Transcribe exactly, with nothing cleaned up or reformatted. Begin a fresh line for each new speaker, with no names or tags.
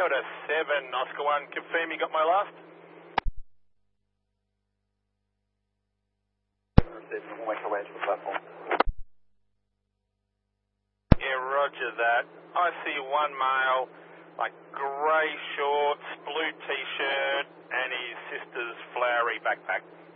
Delta seven, Oscar one, confirm you got my last?
We'll make our way to the platform.
Yeah, roger that. I see one male, like grey shorts, blue t-shirt, and his sister's flowery backpack.